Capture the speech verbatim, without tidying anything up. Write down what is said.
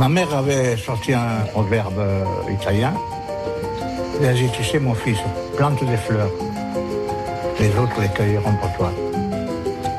Ma mère avait sorti un proverbe euh, italien. Elle a dit, tu sais mon fils, plante des fleurs. Les autres les cueilleront pour toi.